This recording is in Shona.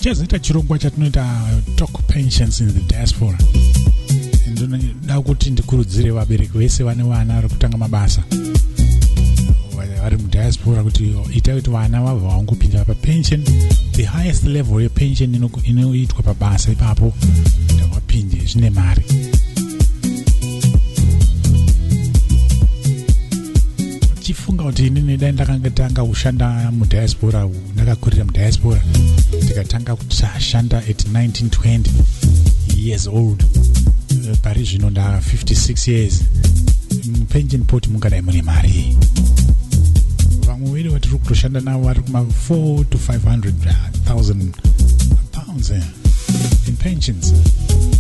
tichazoita chirongwa chatinoita talk pensions in the diaspora. Ndoda kuti ndikurudzire vabereki vese vane vana vari kutanga mabasa vari mudiaspora kuti itai kuti vana vabva vangopinda papension, the highest level yepension inoitwa pabasa ipapo ndavapinde zvine mari. Chifunga kuti inini dai ndakangatanga kushanda mudiaspora, ndakakurira mudiaspora, ndikatanga kushanda at 19-20 years old, pari zvino nda 56 years, mupension pot mungadai mune mari. Vamwe vedu vatiri kutoshanda navo vari kuma 400,000 to 500,000 pounds in pensions.